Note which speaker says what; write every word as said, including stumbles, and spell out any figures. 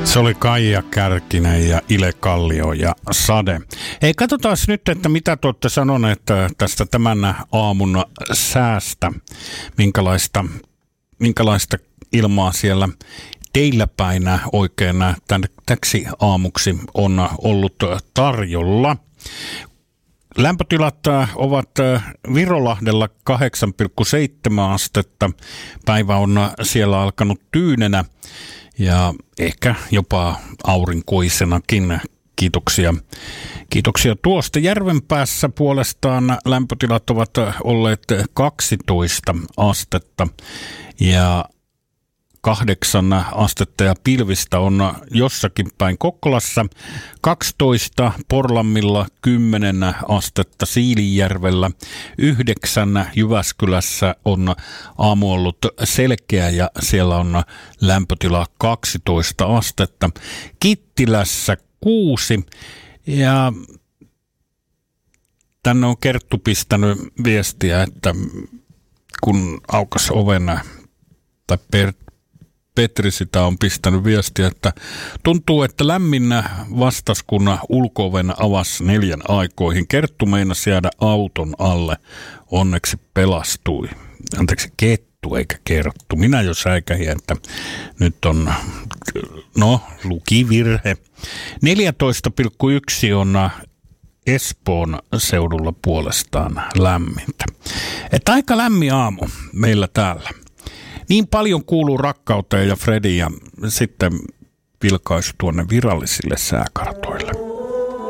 Speaker 1: Se oli Kaija Kärkinen ja Ile Kallio ja Sade. Hei, katsotaan nyt, että mitä te olette sanoneet tästä tämän aamun säästä. Minkälaista, minkälaista ilmaa siellä teillä päin oikein täksi aamuksi on ollut tarjolla. Lämpötilat ovat Virolahdella kahdeksan pilkku seitsemän astetta. Päivä on siellä alkanut tyynenä ja ehkä jopa aurinkoisenakin. Kiitoksia. Kiitoksia tuosta. Järvenpäässä puolestaan lämpötilat ovat olleet kaksitoista astetta ja kahdeksan astetta ja pilvistä on jossakin päin Kokkolassa, kaksitoista Porlammilla, kymmenen astetta Siilinjärvellä, yhdeksän Jyväskylässä on aamu ollut selkeä ja siellä on lämpötila kaksitoista astetta, Kittilässä kuusi ja tänne on Kerttu pistänyt viestiä, että kun aukas oven tai per Petri sitä on pistänyt viestiä, että tuntuu, että lämmin vastas, kun ulko-oven avasi neljän aikoihin. Kerttu meinasi jäädä auton alle. Onneksi pelastui. Anteeksi, Kettu eikä Kerttu. Minä jo säikähin, että nyt on, no, lukivirhe. neljätoista pilkku yksi on Espoon seudulla puolestaan lämmintä. Että aika lämmin aamu meillä täällä. Niin paljon kuuluu rakkauteen ja Fredi ja sitten vilkaisu tuonne virallisille sääkartoille.